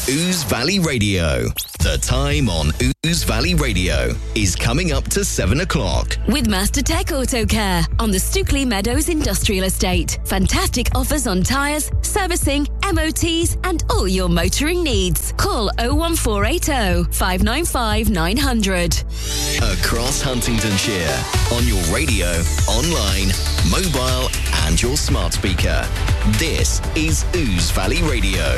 Ouse Valley Radio. The time on Ouse Valley Radio is coming up to 7 o'clock. With Master Tech Auto Care on the Stookley Meadows Industrial Estate. Fantastic offers on tyres, servicing, MOTs and all your motoring needs. Call 01480 595 900. Across Huntingdonshire, on your radio, online, mobile and your smart speaker. This is Ouse Valley Radio.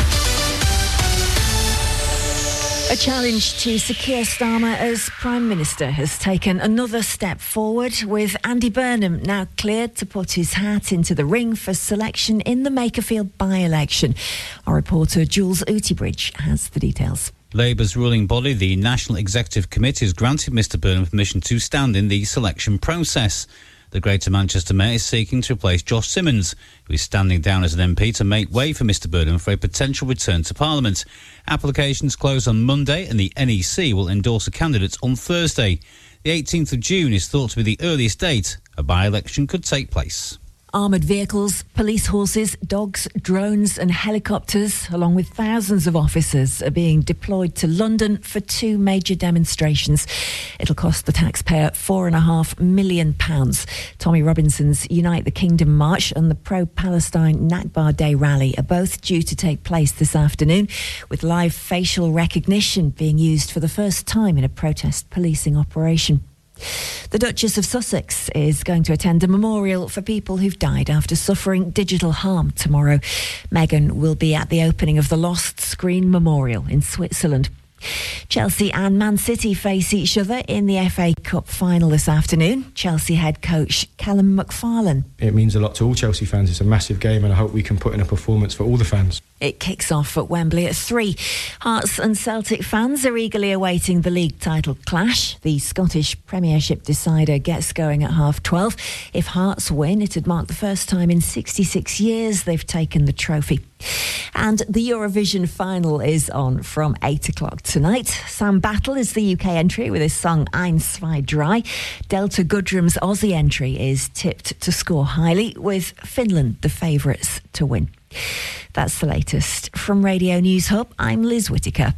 A challenge to Sir Keir Starmer as Prime Minister has taken another step forward, with Andy Burnham now cleared to put his hat into the ring for selection in the Makerfield by-election. Our reporter Jules Outibridge has the details. Labour's ruling body, the National Executive Committee, has granted Mr Burnham permission to stand in the selection process. The Greater Manchester Mayor is seeking to replace Josh Simmons, who is standing down as an MP to make way for Mr Burnham for a potential return to Parliament. Applications close on Monday and the NEC will endorse a candidate on Thursday. The 18th of June is thought to be the earliest date a by-election could take place. Armoured vehicles, police horses, dogs, drones and helicopters, along with thousands of officers, are being deployed to London for two major demonstrations. It'll cost the taxpayer £4.5 million. Tommy Robinson's Unite the Kingdom March and the pro-Palestine Nakba Day rally are both due to take place this afternoon, with live facial recognition being used for the first time in a protest policing operation. The Duchess of Sussex is going to attend a memorial for people who've died after suffering digital harm tomorrow. Meghan will be at the opening of the Lost Screen Memorial in Switzerland. Chelsea and Man City face each other in the FA Cup final this afternoon. Chelsea head coach Callum McFarlane. It means a lot to all Chelsea fans. It's a massive game and I hope we can put in a performance for all the fans. It kicks off at Wembley at 3. Hearts and Celtic fans are eagerly awaiting the league title clash. The Scottish Premiership decider gets going at 12:30. If Hearts win, it'd mark the first time in 66 years they've taken the trophy. And the Eurovision final is on from 8 o'clock tonight. Sam Battle is the UK entry with his song Eins, zwei, drei. Delta Goodrum's Aussie entry is tipped to score highly, with Finland the favourites to win. That's the latest. From Radio News Hub, I'm Liz Whittaker.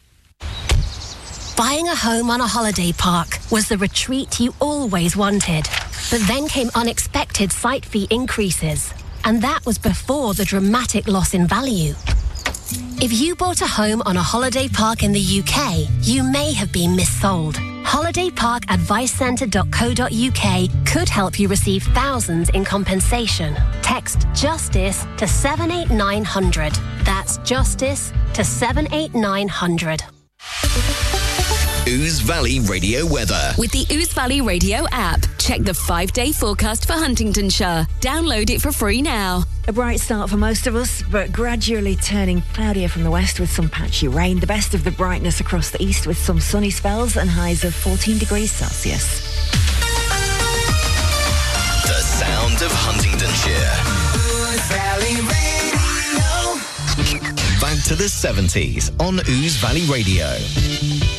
Buying a home on a holiday park was the retreat you always wanted. But then came unexpected site fee increases. And that was before the dramatic loss in value. If you bought a home on a holiday park in the UK, you may have been missold. holidayparkadvicecentre.co.uk could help you receive thousands in compensation. Text JUSTICE to 78900. That's JUSTICE to 78900. Ouse Valley Radio weather. With the Ouse Valley Radio app, check the 5-day forecast for Huntingdonshire. Download it for free now. A bright start for most of us, but gradually turning cloudier from the west with some patchy rain. The best of the brightness across the east with some sunny spells and highs of 14 degrees Celsius. The sound of Huntingdonshire. Ouse Valley Radio. Back to the 70s on Ouse Valley Radio.